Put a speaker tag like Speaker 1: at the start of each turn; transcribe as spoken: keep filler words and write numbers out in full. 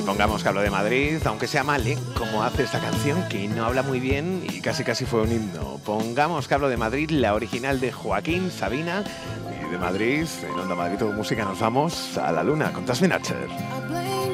Speaker 1: Pongamos que hablo de Madrid, aunque sea mal, ¿eh? Como hace esta canción, que no habla muy bien y casi casi fue un himno. Pongamos que hablo de Madrid, la original de Joaquín Sabina. Y de Madrid, en Onda Madrid Todo Música, nos vamos a la luna con Tasmin Archer.